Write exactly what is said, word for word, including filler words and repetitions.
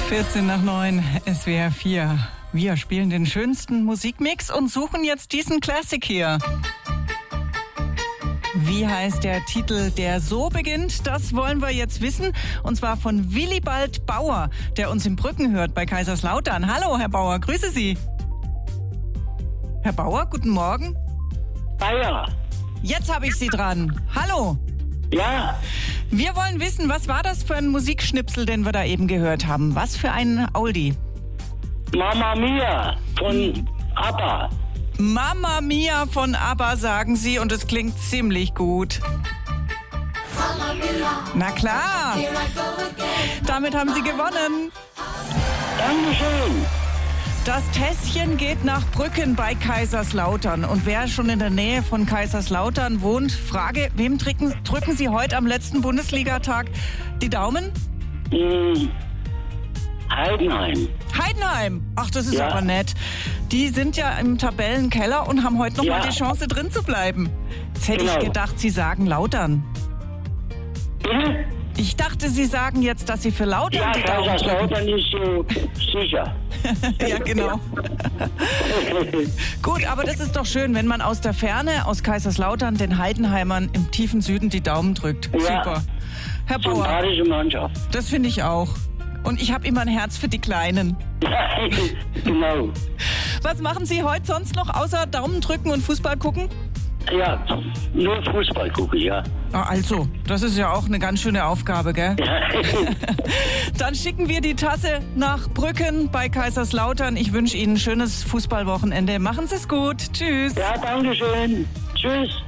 vierzehn nach neun, S W R vier. Wir spielen den schönsten Musikmix und suchen jetzt diesen Classic hier. Wie heißt der Titel, der so beginnt? Das wollen wir jetzt wissen. Und zwar von Willibald Bauer, der uns in Brücken hört bei Kaiserslautern. Hallo, Herr Bauer, grüße Sie. Herr Bauer, guten Morgen. Bayer. Jetzt habe ich Sie dran. Hallo. Ja. Wir wollen wissen, was war das für ein Musikschnipsel, den wir da eben gehört haben? Was für ein Oldie? Mama Mia von ABBA. Mama Mia von ABBA, sagen Sie, und es klingt ziemlich gut. Na klar. Damit haben Sie gewonnen. Dankeschön. Das Tässchen geht nach Brücken bei Kaiserslautern. Und wer schon in der Nähe von Kaiserslautern wohnt, Frage, wem drücken, drücken Sie heute am letzten Bundesligatag die Daumen? Hm. Heidenheim. Heidenheim. Ach, das ist Ja. aber nett. Die sind ja im Tabellenkeller und haben heute noch Ja. mal die Chance, drin zu bleiben. Jetzt hätte Genau. ich gedacht, Sie sagen Lautern. Bitte? Ich dachte, Sie sagen jetzt, dass Sie für Lautern Ja, die Daumen drücken. Kaiserslautern ist so sicher. Ja, genau. Gut, aber das ist doch schön, wenn man aus der Ferne, aus Kaiserslautern, den Heidenheimern im tiefen Süden die Daumen drückt. Ja. Super. Herr Bauer, Sympathische Mannschaft. das finde ich auch. Und ich habe immer ein Herz für die Kleinen. Ja, genau. Was machen Sie heute sonst noch, außer Daumen drücken und Fußball gucken? Ja, nur Fußball gucke, ja. Ah, also, das ist ja auch eine ganz schöne Aufgabe, gell? Ja. Dann schicken wir die Tasse nach Brücken bei Kaiserslautern. Ich wünsche Ihnen ein schönes Fußballwochenende. Machen Sie es gut. Tschüss. Ja, danke schön. Tschüss.